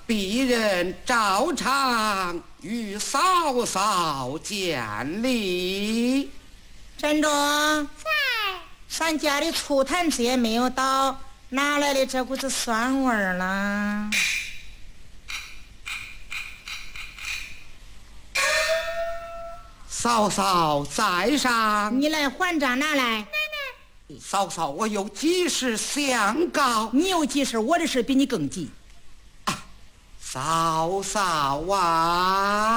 鄙人照常与嫂嫂见礼。 珍珠， 在。 咱家的醋坛子也没有倒，哪来的这股子酸味儿了？ 嫂嫂在上， 你来还账拿来。 嫂嫂，我有急事相告。 你有急事，我的事比你更急。 嫂嫂啊！